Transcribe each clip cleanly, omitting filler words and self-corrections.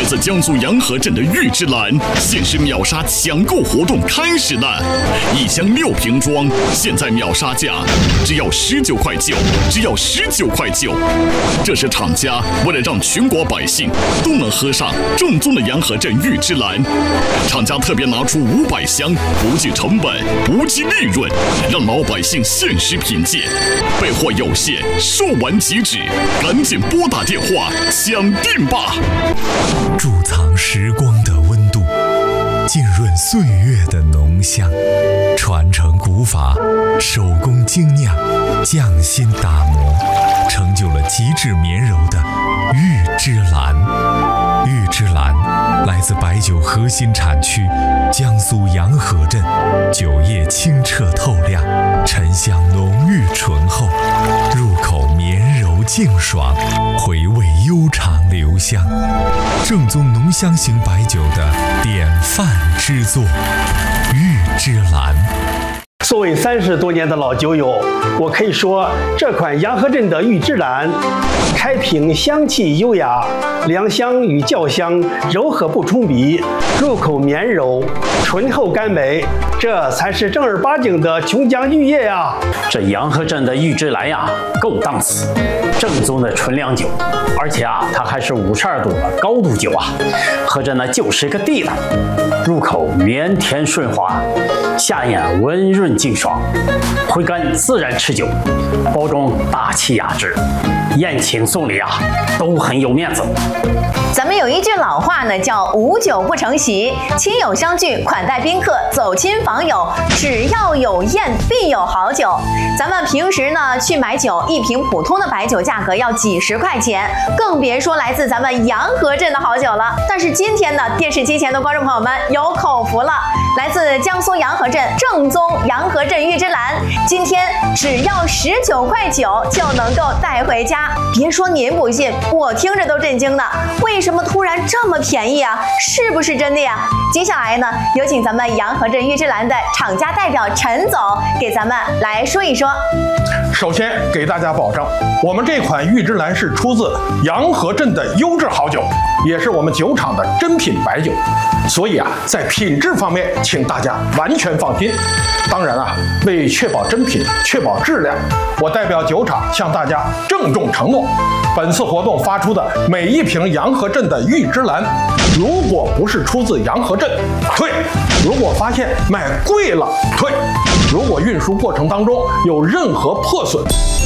自江苏洋河镇的玉芝兰限时秒杀抢购活动开始了，1箱6瓶装，现在秒杀价只要19.9块，只要19.9块。这是厂家为了让全国百姓都能喝上正宗的洋河镇玉芝兰，厂家特别拿出500箱，不计成本，不计利润，让老百姓限时品鉴。备货有限，售完即止，赶紧拨打电话抢订吧！ 贮藏时光的温度，浸润岁月的浓香，传承古法，手工精酿，匠心打磨，成就了极致绵柔的玉芝兰。玉芝兰来自白酒核心产区江苏洋河镇，酒液清澈透亮，沉香浓郁醇厚，入口绵柔净爽，回味悠长留香，正宗浓香型白酒的典范之作，玉芝兰。 作为30多年的老酒友，我可以说这款洋河镇的玉芝兰，开瓶香气优雅，凉香与酵香柔和不冲鼻，入口绵柔，醇厚甘美，这才是正儿八经的琼浆玉液呀！ 这洋河镇的玉芝兰呀，够档次，正宗的纯粮酒，而且啊，它还是52度的高度酒啊，喝着呢就是个地道，入口绵甜顺滑，下咽温润净爽，回甘自然持久，包装大气雅致，宴请送礼啊都很有面子。 咱们有一句老话呢，叫无酒不成席，亲友相聚，款待宾客，走亲访友，只要有宴必有好酒。咱们平时呢去买酒，一瓶普通的白酒价格要几十块钱，更别说来自咱们洋河镇的好酒了。但是今天呢，电视机前的观众朋友们有口福了，来自江苏洋河镇正宗洋河镇玉芝兰，今天只要19.9块就能够带回家。别说您不信，我听着都震惊呢。为什么突然这么便宜啊？是不是真的呀？接下来呢，有请咱们洋河镇玉芝兰的厂家代表陈总给咱们来说一说。 首先给大家保证，我们这款玉芝兰是出自洋河镇的优质好酒，也是我们酒厂的珍品白酒，所以啊，在品质方面，请大家完全放心。当然啊，为确保真品、确保质量，我代表酒厂向大家郑重承诺，本次活动发出的每一瓶洋河镇的玉芝兰，如果不是出自洋河镇，退；如果发现卖贵了，退；如果运输过程当中有任何破损，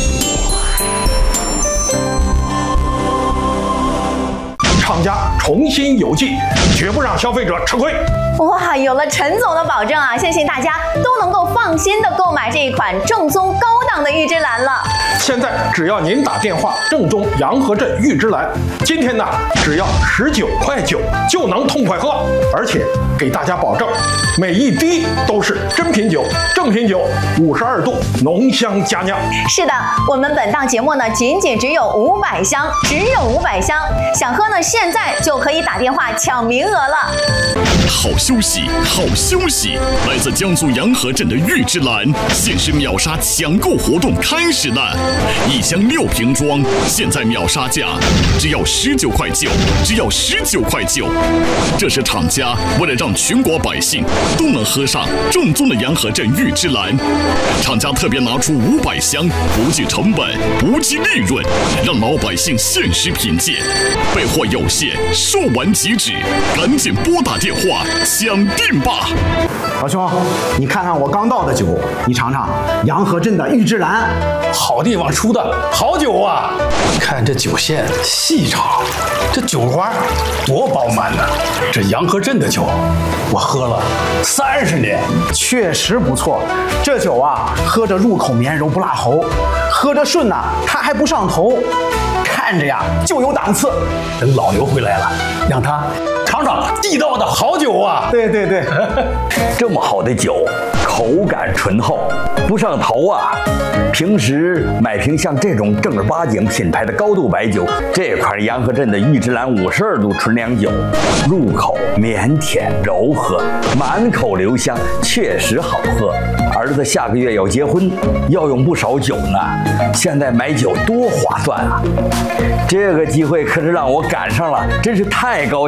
厂家重新邮寄，绝不让消费者吃亏。 哇，有了陈总的保证啊，相信大家都能够放心的购买这一款正宗高档的玉芝兰了。 现在只要您打电话正宗洋河镇玉芝兰，今天呢只要19.9块就能痛快喝，而且给大家保证，每一滴都是真品酒、正品酒，52度浓香佳酿。 是的，我们本档节目呢仅只有500箱，只有500箱，想喝呢现在就可以打电话抢名额了。 好消息，好消息！来自江苏洋河镇的玉芝兰限时秒杀抢购活动开始了，1箱6瓶装，现在秒杀价只要19.9块，只要19.9块。这是厂家为了让全国百姓都能喝上正宗的洋河镇玉芝兰，厂家特别拿出500箱，不计成本，不计利润，让老百姓限时品鉴。备货有限，售完即止，赶紧拨打电话抢订吧！ 老兄，你看看我刚倒的酒，你尝尝洋河镇的玉芝兰， 好地方出的好酒啊！看这酒线细长，这酒花多饱满呢！这洋河镇的酒，我喝了30年， 确实不错。这酒啊，喝着入口绵柔不辣喉，喝着顺呐，它还不上头，看着呀就有档次。 这老刘回来了，让他尝尝地道的好酒啊！ 对对对， 这么好的酒，口感醇厚，不上头啊！平时买瓶像这种正儿八经品牌的高度白酒，这款洋河镇的玉芝兰52度纯粮酒，入口绵甜柔和，满口留香，确实好喝。儿子下个月要结婚，要用不少酒呢，现在买酒多划算啊！这个机会可是让我赶上了，真是太高兴。